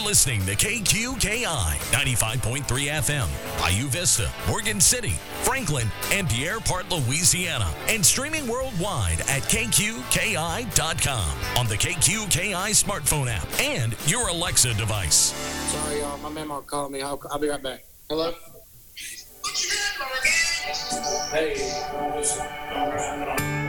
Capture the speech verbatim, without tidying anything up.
listening to K Q K I ninety-five point three F M, Bayou Vista, Morgan City, Franklin, and Pierre Part, Louisiana, and streaming worldwide at K Q K I dot com on the K Q K I smartphone app and your Alexa device. Sorry, y'all. My memo called me. I'll, I'll be right back. Hello? What you doing, Morgan? Hey, I'm just...